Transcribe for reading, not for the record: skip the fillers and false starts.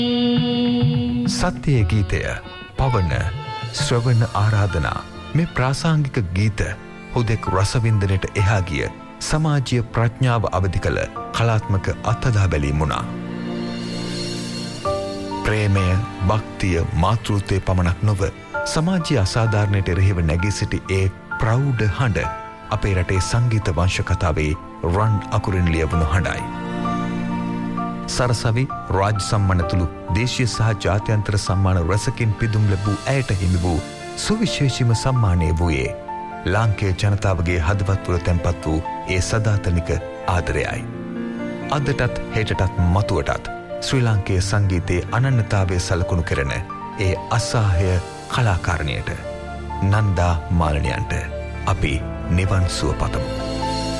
සත්‍යයේ ගීතය පවන ශ්‍රවණ ආරාධනා මේ ප්‍රාසංගික ගීත හුදෙක් රසවින්දනයට එහා ගිය සමාජීය ප්‍රඥාව අවදි කළ කලාත්මක අත්දැක බැලීම් වුණා. ප්‍රේමය, භක්තිය, මාතෘත්වය පමණක් නොව සමාජීය අසාධාරණයට එරෙහිව නැගී සිටි ඒ ප්‍රෞಢ හඬ අපේ රටේ සංගීත වංශ කතාවේ රන් අකුරින් ලියවුණු හඬයි. සරසවි රාජ්‍ය සම්මානතුළු දේශීය සහ ජාත්‍යන්තර සම්මාන රැසකින් පිදුම් ලැබූ ඇයට හිමි වූ සුවිශේෂීම සම්මානය වූයේ ලාංකේය ජනතාවගේ හදවත් තුළ තැන්පත් වූ ඒ සදාතනික ආදරයයි. අදටත් හෙටටත් මතුවටත් ශ්‍රී ලාංකේය සංගීතයේ අනන්‍යතාවය සලකුණු කරන ඒ අසහාය කලාකාරණයට නන්දා මාලනියන්ට අපි නිවන් සුව පතමු.